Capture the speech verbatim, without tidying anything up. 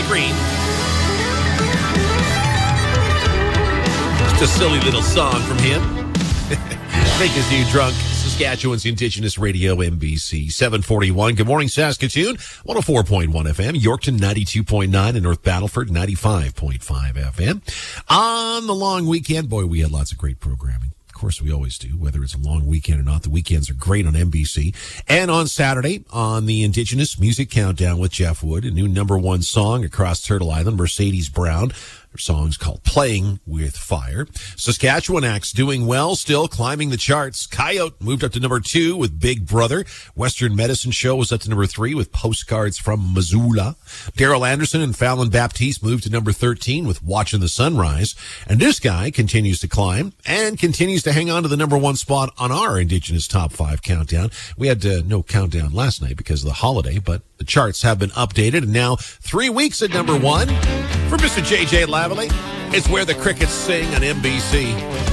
screen. Just a silly little song from him. Make us you drunk. Saskatchewan's Indigenous Radio, M B C seven forty-one. Good morning, Saskatoon. one oh four point one F M. Yorkton ninety-two point nine and North Battleford ninety-five point five F M. On the long weekend, boy, we had lots of great programming. Of course, we always do, whether it's a long weekend or not. The weekends are great on M B C. And on Saturday, on the Indigenous Music Countdown with Jeff Wood, a new number one song across Turtle Island, Mercedes Brown. Her song's called Playing with Fire. Saskatchewan acts doing well, still climbing the charts. Coyote moved up to number two with Big Brother. Western Medicine Show was up to number three with Postcards from Missoula. Daryl Anderson and Fallon Baptiste moved to number thirteen with Watching the Sunrise. And this guy continues to climb and continues to hang on to the number one spot on our Indigenous Top five countdown. We had uh, no countdown last night because of the holiday, but the charts have been updated, and now three weeks at number one for Mister J J Lavallee. It's Where the Crickets Sing on M B C.